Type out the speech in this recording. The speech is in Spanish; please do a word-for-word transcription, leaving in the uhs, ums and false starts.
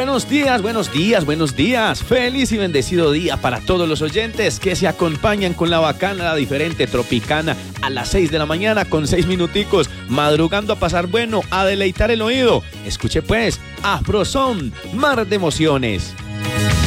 Buenos días, buenos días, buenos días. Feliz y bendecido día para todos los oyentes que se acompañan con la bacana, la diferente tropicana a las seis de la mañana con seis minuticos, madrugando a pasar bueno, a deleitar el oído. Escuche pues, Afroson, mar de emociones.